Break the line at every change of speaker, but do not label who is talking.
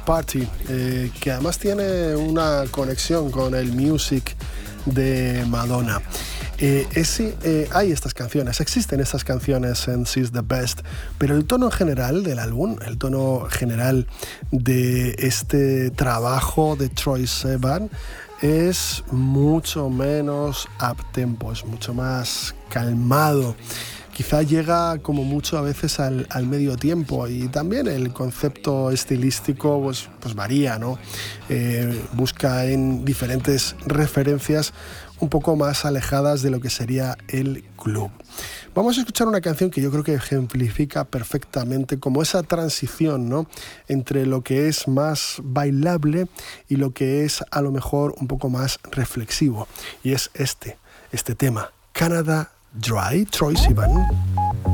Party, que además tiene una conexión con el Music de Madonna. Hay estas canciones, existen estas canciones en She's the Best, pero el tono general del álbum, el tono general de este trabajo de Troye Sivan es mucho menos up-tempo, es mucho más calmado. Quizá llega como mucho a veces al medio tiempo, y también el concepto estilístico pues varía, ¿no? Busca en diferentes referencias un poco más alejadas de lo que sería el club. Vamos a escuchar una canción que yo creo que ejemplifica perfectamente como esa transición, ¿no?, entre lo que es más bailable y lo que es a lo mejor un poco más reflexivo. Y es este tema, Canada Dry, Troye Sivan.